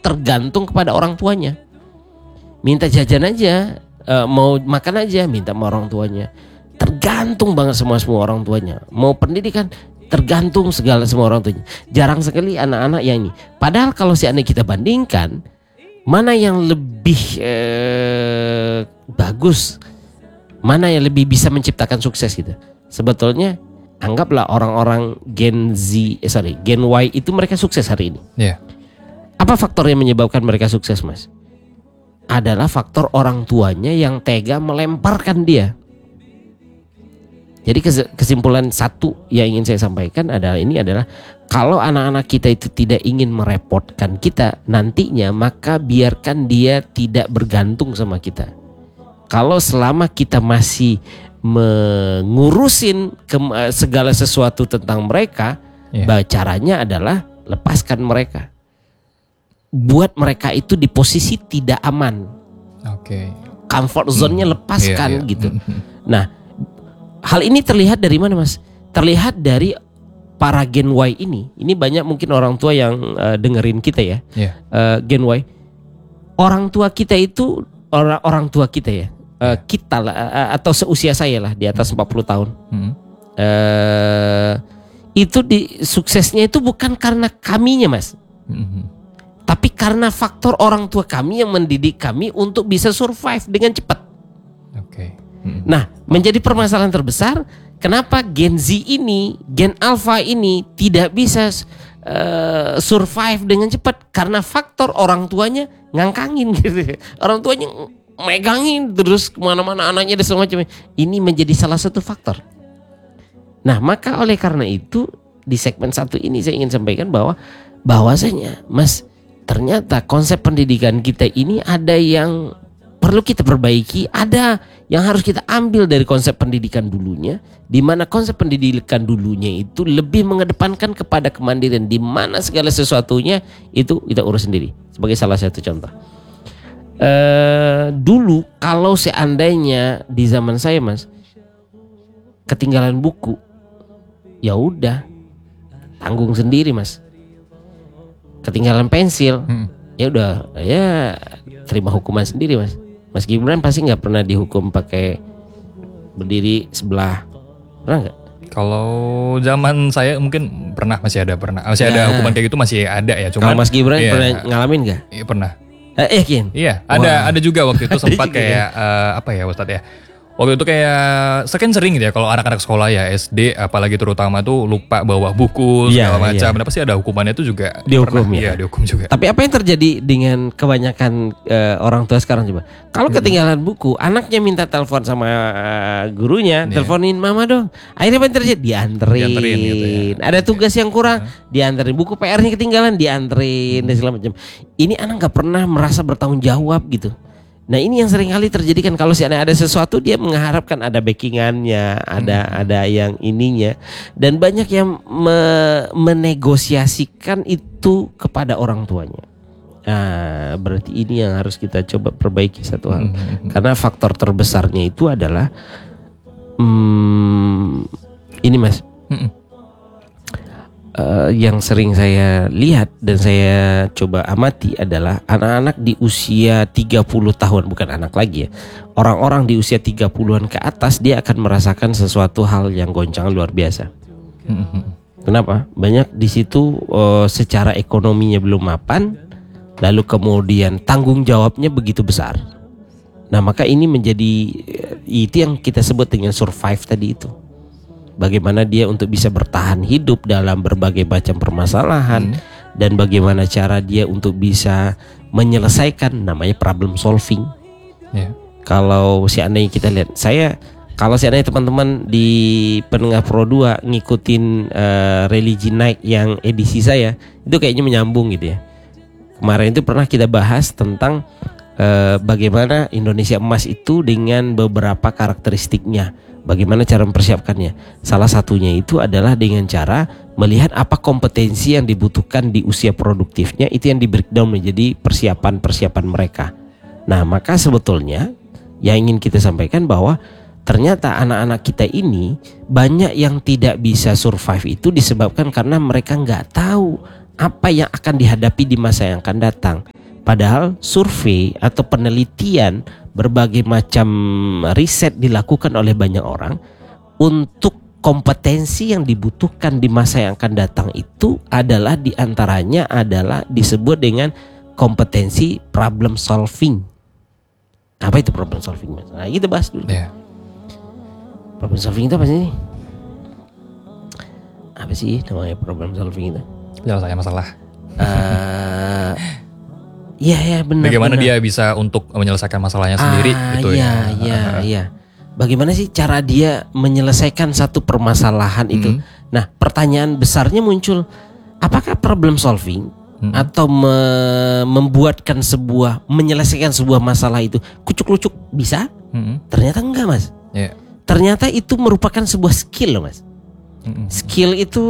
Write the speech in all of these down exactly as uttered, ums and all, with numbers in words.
tergantung kepada orang tuanya. Minta jajan aja, uh, mau makan aja minta sama orang tuanya. Tergantung banget semua semua orang tuanya. Mau pendidikan tergantung segala semua orang tuanya. Jarang sekali anak-anak yang ini. Padahal kalau seandainya kita bandingkan, mana yang lebih eh, bagus, mana yang lebih bisa menciptakan sukses gitu. Sebetulnya anggaplah orang-orang Gen Z, eh, sorry, Gen Y itu mereka sukses hari ini. Yeah. Apa faktor yang menyebabkan mereka sukses, Mas? Adalah faktor orang tuanya yang tega melemparkan dia. Jadi kesimpulan satu yang ingin saya sampaikan adalah ini adalah kalau anak-anak kita itu tidak ingin merepotkan kita nantinya, maka biarkan dia tidak bergantung sama kita. Kalau selama kita masih mengurusin ke- segala sesuatu tentang mereka, yeah. caranya adalah lepaskan mereka. Buat mereka itu di posisi tidak aman. Oke. Okay. Comfort zone-nya lepaskan yeah, yeah. gitu. Nah, hal ini terlihat dari mana, Mas? Terlihat dari para Gen Y ini. Ini banyak mungkin orang tua yang uh, dengerin kita ya. Yeah. Uh, Gen Y. Orang tua kita itu orang orang tua kita ya. Uh, kita lah uh, atau seusia saya lah di atas empat puluh tahun. Hmm. Uh, itu di suksesnya itu bukan karena kaminya, Mas. Hmm. Tapi karena faktor orang tua kami yang mendidik kami untuk bisa survive dengan cepat. Oke. Okay. Nah, menjadi permasalahan terbesar, kenapa Gen Z ini, Gen Alpha ini tidak bisa uh, survive dengan cepat? Karena faktor orang tuanya ngangkangin gitu. Orang tuanya megangin terus kemana-mana anaknya dan segala macam. Ini menjadi salah satu faktor. Nah, maka oleh karena itu di segmen satu ini saya ingin sampaikan bahwa bahwasanya, Mas, ternyata konsep pendidikan kita ini ada yang perlu kita perbaiki, ada yang harus kita ambil dari konsep pendidikan dulunya, di mana konsep pendidikan dulunya itu lebih mengedepankan kepada kemandirian, di mana segala sesuatunya itu kita urus sendiri. Sebagai salah satu contoh, uh, dulu kalau seandainya di zaman saya, Mas, ketinggalan buku, ya udah tanggung sendiri, Mas. Ketinggalan pensil, hmm. ya udah, ya terima hukuman sendiri, Mas. Mas Gibran pasti nggak pernah dihukum pakai berdiri sebelah, pernah nggak? Kalau zaman saya mungkin pernah, masih ada pernah, masih ya. Ada hukuman kayak gitu masih ada ya. Cuman kalau Mas Gibran iya, pernah ngalamin nggak? Iya pernah. Eh, yakin? Iya, ada wow. ada juga waktu itu sempat kayak uh, apa ya Ustadz ya. Waktu itu kayak sekian sering gitu ya kalau anak-anak sekolah ya S D apalagi terutama tuh lupa bawa buku segala ya, macam. Nah, pasti ada hukumannya tuh juga dihukum ya. Iya, dihukum juga. Tapi apa yang terjadi dengan kebanyakan uh, orang tua sekarang coba? Kalau ketinggalan buku, anaknya minta telepon sama uh, gurunya, yeah. teleponin mama dong. Akhirnya apa yang terjadi? Dianterin. Dianterin gitu ya. Ada tugas yang kurang, yeah. dianterin. Buku P R-nya ketinggalan, dianterin hmm. dan segala macam. Ini anak nggak pernah merasa bertanggung jawab gitu. Nah, ini yang sering kali terjadi kan, kalau seandainya ada sesuatu dia mengharapkan ada backingannya, ada hmm. ada yang ininya, dan banyak yang me- menegosiasikan itu kepada orang tuanya. Nah, berarti ini yang harus kita coba perbaiki satu hal, hmm. karena faktor terbesarnya itu adalah hmm, ini, Mas. Hmm. Uh, yang sering saya lihat dan saya coba amati adalah anak-anak di usia tiga puluh tahun, bukan anak lagi ya, orang-orang di usia tiga puluhan ke atas, dia akan merasakan sesuatu hal yang goncang luar biasa. Mm-hmm. Kenapa? Banyak di situ uh, secara ekonominya belum mapan, lalu kemudian tanggung jawabnya begitu besar. Nah, maka ini menjadi uh, itu yang kita sebut dengan survive tadi itu. Bagaimana dia untuk bisa bertahan hidup dalam berbagai macam permasalahan, hmm. dan bagaimana cara dia untuk bisa menyelesaikan, namanya problem solving. Yeah. Kalau seandainya kita lihat, saya kalau seandainya teman-teman di pendengar Pro dua ngikutin uh, religi night yang edisi saya, itu kayaknya menyambung gitu ya. Kemarin itu pernah kita bahas tentang uh, bagaimana Indonesia emas itu dengan beberapa karakteristiknya. Bagaimana cara mempersiapkannya? Salah satunya itu adalah dengan cara melihat apa kompetensi yang dibutuhkan di usia produktifnya, itu yang di breakdown menjadi persiapan-persiapan mereka. Nah, maka sebetulnya yang ingin kita sampaikan bahwa ternyata anak-anak kita ini banyak yang tidak bisa survive itu disebabkan karena mereka nggak tahu apa yang akan dihadapi di masa yang akan datang. Padahal survei atau penelitian berbagai macam riset dilakukan oleh banyak orang untuk kompetensi yang dibutuhkan di masa yang akan datang itu adalah diantaranya adalah disebut dengan kompetensi problem solving. Apa itu problem solving? Nah, kita bahas dulu. Yeah. Problem solving itu apa sih? Apa sih namanya problem solving itu? Penyelesaian masalah. Uh, Iya ya benar. Bagaimana benar. dia bisa untuk menyelesaikan masalahnya sendiri ah, gitu iya, ya. Iya iya. Bagaimana sih cara dia menyelesaikan satu permasalahan itu? Mm-hmm. Nah, pertanyaan besarnya muncul, apakah problem solving mm-hmm. atau me- membuatkan sebuah menyelesaikan sebuah masalah itu kucuk-kucuk bisa? Mm-hmm. Ternyata enggak, Mas. Yeah. Ternyata itu merupakan sebuah skill loh, Mas. Mm-hmm. Skill itu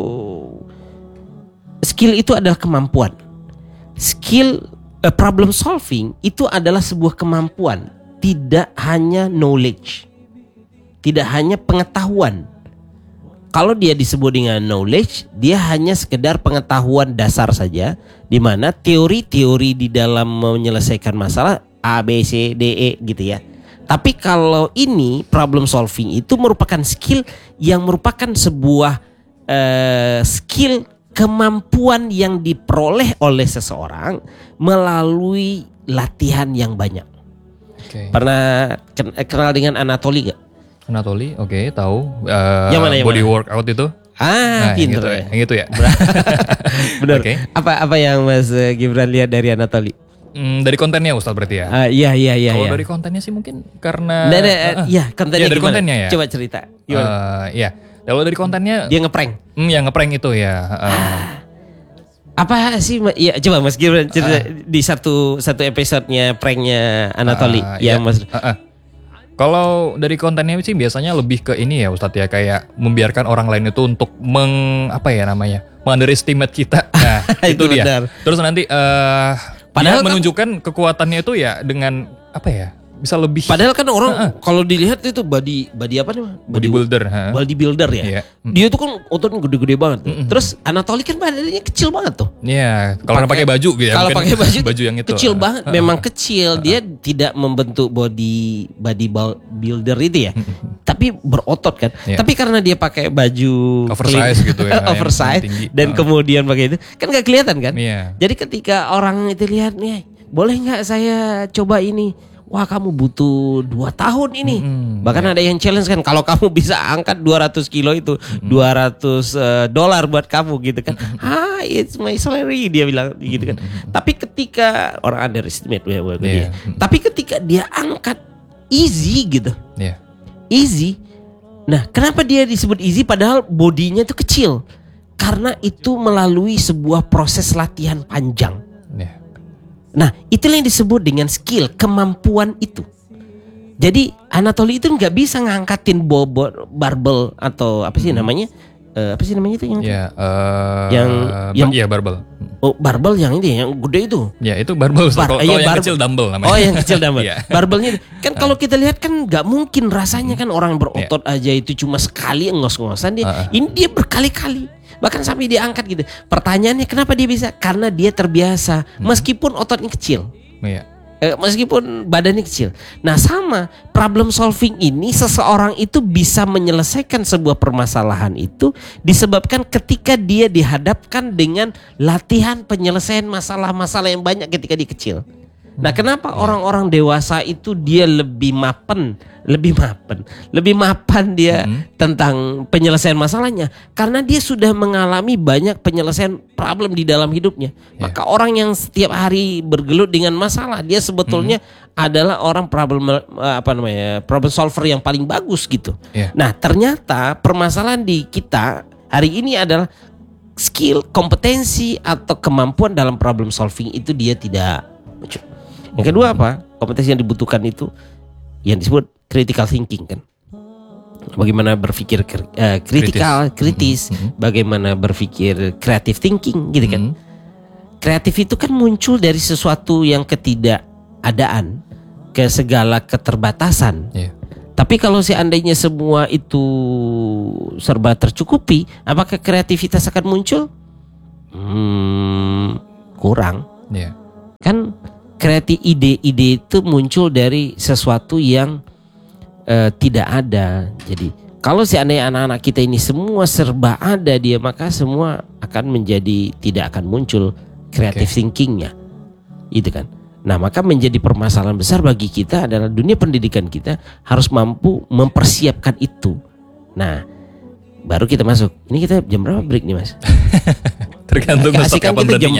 skill itu adalah kemampuan. Skill Uh, problem solving itu adalah sebuah kemampuan, tidak hanya knowledge, tidak hanya pengetahuan. Kalau dia disebut dengan knowledge, dia hanya sekedar pengetahuan dasar saja, di mana teori-teori di dalam menyelesaikan masalah A, B, C, D, E gitu ya. Tapi kalau ini problem solving itu merupakan skill yang merupakan sebuah uh, skill kemampuan yang diperoleh oleh seseorang melalui latihan yang banyak. Okay. Pernah kenal dengan Anatoly gak? Anatoly, oke, okay, tahu. Uh, yang mana, yang body mana? workout itu? Ah, nah, pinter yang ya. Yang itu ya. Benar. Okay. Apa apa yang Mas Gibran lihat dari Anatoly? Hmm, dari kontennya Ustadz berarti ya? Uh, iya iya iya. Kalau iya. dari kontennya sih mungkin karena. Nah, nah, uh, iya kontennya ya, dari gimana? kontennya ya. Coba cerita. Gimana? Uh, iya. Kalau dari kontennya dia ngeprank. Hmm, yang ngeprank itu ya. Uh, ah, apa sih? Ya coba Mas Gibran cerita uh, di satu satu episodenya pranknya Anatoly uh, yang ya, Mas. Uh, uh. Kalau dari kontennya sih biasanya lebih ke ini ya Ustadz ya, kayak membiarkan orang lain itu untuk meng apa ya namanya, underestimate kita. Nah itu, itu dia. Benar. Terus nanti uh, padahal dia menunjukkan kan, kekuatannya itu ya dengan apa ya? Bisa lebih. Padahal kan orang uh-uh. kalau dilihat itu body body apa nih? Body builder, huh? Body builder ya. Yeah. Dia tuh kan ototnya gede-gede banget. Mm-hmm. Terus Anatoly kan badannya kecil banget tuh. Iya. Yeah. Kalau pakai baju gitu ya. Kalau pakai baju, baju yang itu kecil uh-uh. banget. Memang kecil. Uh-uh. Dia tidak membentuk body body builder itu ya. Mm-hmm. Tapi berotot kan. Yeah. Tapi karena dia pakai baju oversize gitu ya. oversize dan uh-uh. kemudian pakai itu kan nggak kelihatan kan. Yeah. Jadi ketika orang itu lihat nih, boleh nggak saya coba ini? Wah kamu butuh dua tahun ini. Mm-hmm. Bahkan yeah. ada yang challenge kan, kalau kamu bisa angkat dua ratus kilo itu mm-hmm. dua ratus dolar buat kamu gitu kan. Mm-hmm. Ah it's my salary dia bilang gitu kan. Mm-hmm. Tapi ketika orang underestimate ya buat yeah. dia. Mm-hmm. Tapi ketika dia angkat easy gitu. Yeah. Easy. Nah kenapa dia disebut easy padahal bodinya itu kecil? Karena itu melalui sebuah proses latihan panjang. Yeah. Nah itulah yang disebut dengan skill, kemampuan itu. Jadi Anatoly itu nggak bisa ngangkatin bobot barbel atau apa sih hmm. namanya? Uh, apa sih namanya itu yang? Ya, uh, yang yang ya barbel. Oh barbel yang ini yang gede itu. Ya itu barbel. Bar, kalau iya, yang bar- kecil dumbbell namanya. Oh yang kecil dumbbell. yeah. Barbelnya kan kalau kita lihat kan nggak mungkin rasanya kan orang berotot yeah. aja itu cuma sekali ngos-ngosan dia. Uh-uh. Ini dia berkali-kali. Bahkan sampai dia angkat gitu. Pertanyaannya kenapa dia bisa? Karena dia terbiasa meskipun ototnya kecil. Iya. eh, Meskipun badannya kecil. Nah sama problem solving ini, seseorang itu bisa menyelesaikan sebuah permasalahan itu disebabkan ketika dia dihadapkan dengan latihan penyelesaian masalah-masalah yang banyak ketika dia kecil. Nah kenapa ya. orang-orang dewasa itu dia lebih mapan, lebih mapan, lebih mapan dia mm-hmm. tentang penyelesaian masalahnya? Karena dia sudah mengalami banyak penyelesaian problem di dalam hidupnya. Ya. Maka orang yang setiap hari bergelut dengan masalah, dia sebetulnya mm-hmm. adalah orang problem apa namanya problem solver yang paling bagus gitu. Ya. Nah ternyata permasalahan di kita hari ini adalah skill, kompetensi atau kemampuan dalam problem solving itu dia tidak muncul. Yang kedua apa? Kompetensi yang dibutuhkan itu yang disebut critical thinking kan. Bagaimana berpikir uh, kritikal, kritis, mm-hmm. bagaimana berpikir creative thinking gitu kan. Mm-hmm. Kreatif itu kan muncul dari sesuatu yang ketidakadaan ke segala keterbatasan. Yeah. Tapi kalau seandainya semua itu serba tercukupi, apakah kreativitas akan muncul? Hmm, kurang. Yeah. Kan kreatif ide-ide itu muncul dari sesuatu yang uh, tidak ada. Jadi kalau seandainya anak-anak kita ini semua serba ada dia, maka semua akan menjadi tidak akan muncul creative okay. thinkingnya, itu kan. Nah maka menjadi permasalahan besar bagi kita adalah dunia pendidikan kita harus mampu mempersiapkan itu. Nah baru kita masuk. Ini kita jam berapa break nih mas? Tergantung besok kapan berhentinya.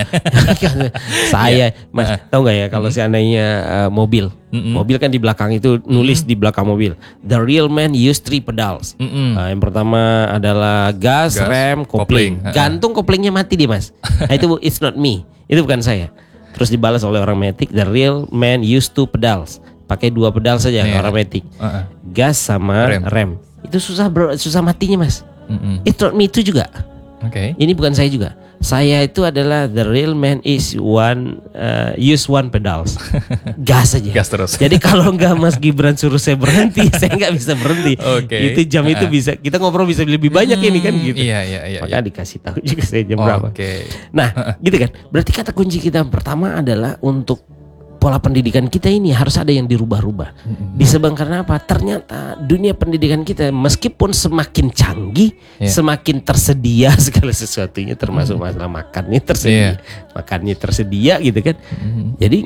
Saya mas uh, tahu nggak ya kalau mm-hmm. seandainya uh, mobil mm-hmm. mobil kan di belakang itu nulis mm-hmm. di belakang mobil the real man use three pedals. Mm-hmm. Uh, yang pertama adalah gas, gas rem, kopling. kopling. Gantung koplingnya mati dia mas. Nah, itu it's not me. Itu bukan saya. Terus dibalas oleh orang metik the real man use two pedals. Pakai dua pedal saja yeah. orang metik. Uh-uh. Gas sama rem. rem. Itu susah bro, susah matinya mas. Mm-hmm. It's not me itu juga. Oke. Okay. Ini bukan saya juga. Saya itu adalah the real man is one uh, use one pedals. Gas aja. Gas terus. Jadi kalau enggak Mas Gibran suruh saya berhenti, saya enggak bisa berhenti. Okay. Itu jam uh. itu bisa kita ngobrol bisa lebih banyak hmm, ini kan gitu. Iya iya iya. Maka iya. dikasih tahu juga saya jam oh, berapa. Oke. Okay. Nah, gitu kan. Berarti kata kunci kita pertama adalah untuk pola pendidikan kita ini harus ada yang dirubah-rubah. Mm-hmm. Disebabkan karena apa? Ternyata dunia pendidikan kita meskipun semakin canggih, yeah. semakin tersedia segala sesuatunya, termasuk mm-hmm. masalah makannya tersedia, yeah. makannya tersedia gitu kan. Mm-hmm. Jadi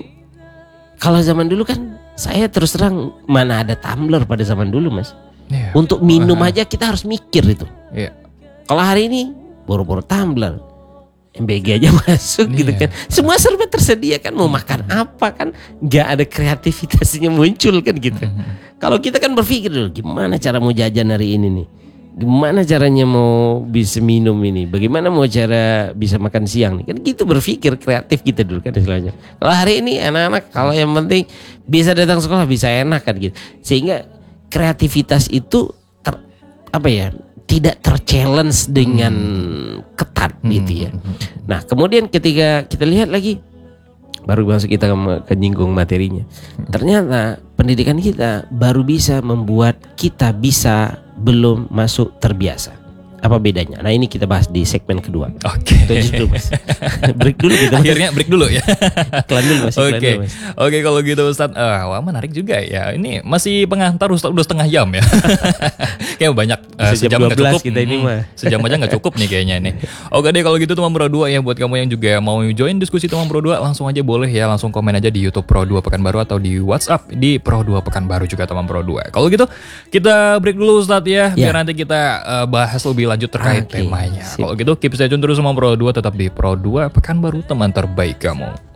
kalau zaman dulu kan saya terus terang mana ada tumbler pada zaman dulu mas. Yeah. Untuk minum uh-huh. aja kita harus mikir itu. Yeah. Kalau hari ini boro-boro tumbler. M B G aja masuk iya. gitu kan. Semua serba tersedia kan. Mau makan apa kan, gak ada kreativitasnya muncul kan gitu. Mm-hmm. Kalau kita kan berpikir dulu gimana cara mau jajan hari ini nih, gimana caranya mau bisa minum ini, bagaimana mau cara bisa makan siang nih, kan gitu berpikir kreatif kita dulu kan istilahnya. Kalau hari ini anak-anak kalau yang penting bisa datang sekolah bisa enak kan gitu. Sehingga kreativitas itu ter, apa ya tidak ter-challenge dengan hmm. ketat hmm. gitu ya. Nah kemudian ketika kita lihat lagi, baru masuk kita ke nyinggung materinya. Ternyata pendidikan kita baru bisa membuat kita bisa belum masuk terbiasa. Apa bedanya? Nah ini kita bahas di segmen kedua. Oke. Okay. Dulu mas. Break dulu gitu. Mas. Akhirnya break dulu ya. Iklan dulu mas. Oke. Okay. Oke okay, kalau gitu Ustadz. Uh, wah menarik juga ya. Ini masih pengantar Ustadz udah setengah jam ya. Kayak banyak. Uh, sejam nggak cukup. Kita ini mah. Sejam aja nggak cukup nih kayaknya ini. Oke deh kalau gitu teman Pro dua ya, buat kamu yang juga mau join diskusi teman Pro dua langsung aja boleh ya, langsung komen aja di YouTube Pro dua Pekanbaru atau di WhatsApp di Pro dua Pekanbaru juga teman Pro dua. Kalau gitu kita break dulu Ustadz ya, biar yeah. nanti kita uh, bahas lebih lanjut terkait okay, temanya. Kalau gitu keep stay tune terus sama Pro dua, tetap di Pro dua Pekanbaru, teman terbaik kamu.